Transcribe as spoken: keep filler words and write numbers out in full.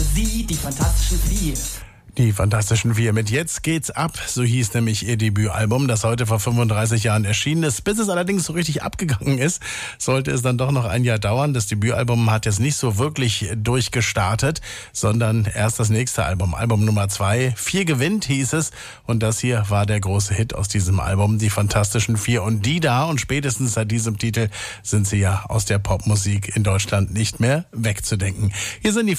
Sie, die Fantastischen Vier. Die Fantastischen Vier mit Jetzt geht's ab, so hieß nämlich ihr Debütalbum, das heute vor fünfunddreißig Jahren erschienen ist. Bis es allerdings so richtig abgegangen ist, sollte es dann doch noch ein Jahr dauern. Das Debütalbum hat jetzt nicht so wirklich durchgestartet, sondern erst das nächste Album, Album Nummer zwei. Vier gewinnt hieß es, und das hier war der große Hit aus diesem Album, die Fantastischen Vier. Und die da, und spätestens seit diesem Titel sind sie ja aus der Popmusik in Deutschland nicht mehr wegzudenken. Hier sind die